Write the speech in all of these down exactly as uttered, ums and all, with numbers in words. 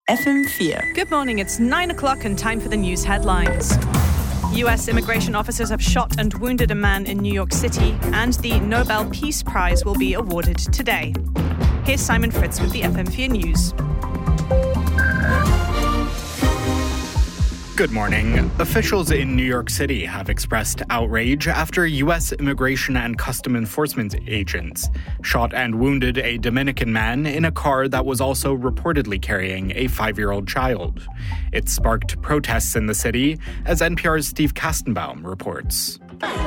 F M four. Good morning, it's nine o'clock and time for the news headlines. U S immigration officers have shot and wounded a man in New York City, and the Nobel Peace Prize will be awarded today. Here's Simon Fritz with the F M four News. Good morning. Officials in New York City have expressed outrage after U S Immigration and Custom Enforcement agents shot and wounded a Dominican man in a car that was also reportedly carrying a five-year-old child. It sparked protests in the city, as N P R's Steve Kastenbaum reports.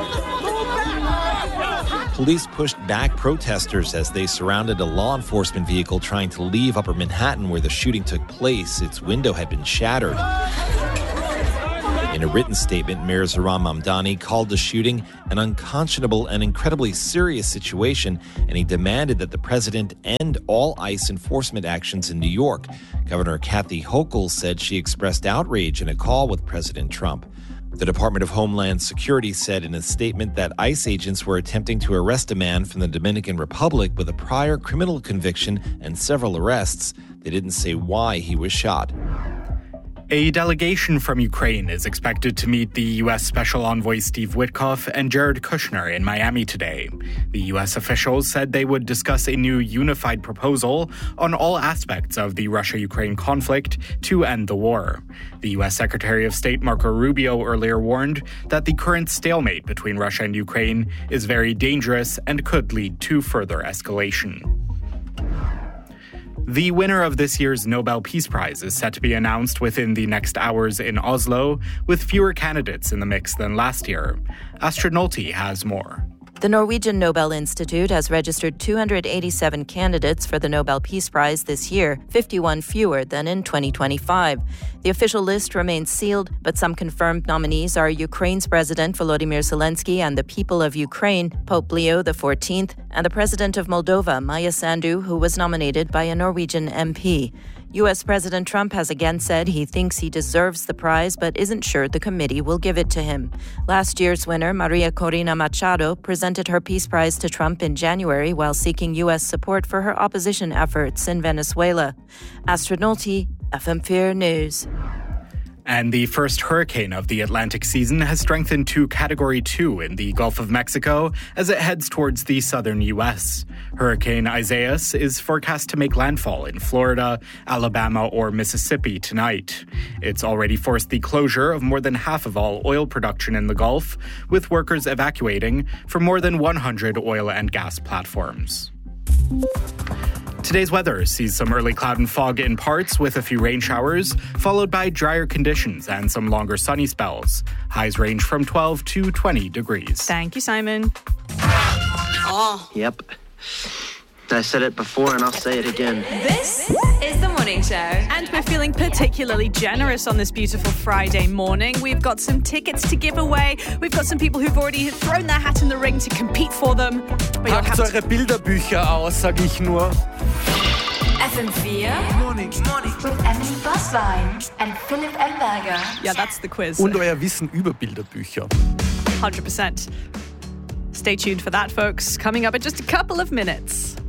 Police pushed back protesters as they surrounded a law enforcement vehicle trying to leave Upper Manhattan where the shooting took place. Its window had been shattered. In a written statement, Mayor Zohran Mamdani called the shooting an unconscionable and incredibly serious situation, and he demanded that the president end all ICE enforcement actions in New York. Governor Kathy Hochul said she expressed outrage in a call with President Trump. The Department of Homeland Security said in a statement that ICE agents were attempting to arrest a man from the Dominican Republic with a prior criminal conviction and several arrests. They didn't say why he was shot. A delegation from Ukraine is expected to meet the U S Special Envoy Steve Witkoff and Jared Kushner in Miami today. The U S officials said they would discuss a new unified proposal on all aspects of the Russia-Ukraine conflict to end the war. The U S Secretary of State Marco Rubio earlier warned that the current stalemate between Russia and Ukraine is very dangerous and could lead to further escalation. The winner of this year's Nobel Peace Prize is set to be announced within the next hours in Oslo, with fewer candidates in the mix than last year. Astrid Nolte has more. The Norwegian Nobel Institute has registered two hundred eighty-seven candidates for the Nobel Peace Prize this year, fifty-one fewer than in twenty twenty-five. The official list remains sealed, but some confirmed nominees are Ukraine's President Volodymyr Zelensky and the people of Ukraine, Pope Leo the fourteenth, and the President of Moldova, Maia Sandu, who was nominated by a Norwegian M P. U S President Trump has again said he thinks he deserves the prize, but isn't sure the committee will give it to him. Last year's winner, Maria Corina Machado, presented her Peace Prize to Trump in January while seeking U S support for her opposition efforts in Venezuela. Astrid Nolte, F M four News. And the first hurricane of the Atlantic season has strengthened to Category two in the Gulf of Mexico as it heads towards the southern U S. Hurricane Isaias is forecast to make landfall in Florida, Alabama, or Mississippi tonight. It's already forced the closure of more than half of all oil production in the Gulf, with workers evacuating from more than one hundred oil and gas platforms. Today's weather sees some early cloud and fog in parts with a few rain showers, followed by drier conditions and some longer sunny spells. Highs range from twelve to twenty degrees. Thank you, Simon. Oh. Yep. I said it before and I'll say it again. This is The Morning Show. And we're feeling particularly generous on this beautiful Friday morning. We've got some tickets to give away. We've got some people who've already thrown their hat in the ring to compete for them. Packt eure Bilderbücher aus, sag ich nur. F M four Morning. Morning. with Emily Boswein and Philipp Emberger. Yeah, that's the quiz. Und euer Wissen über Bilderbücher. one hundred percent. Stay tuned for that, folks. Coming up in just a couple of minutes.